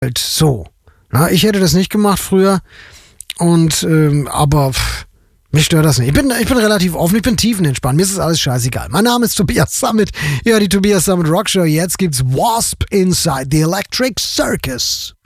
halt so. Na, ich hätte das nicht gemacht früher. Und, aber mich stört das nicht. Ich bin relativ offen, ich bin tiefenentspannt. Mir ist das alles scheißegal. Mein Name ist Tobias Summit. Ja, die Tobias Summit Rock Show. Jetzt gibt's Wasp Inside the Electric Circus.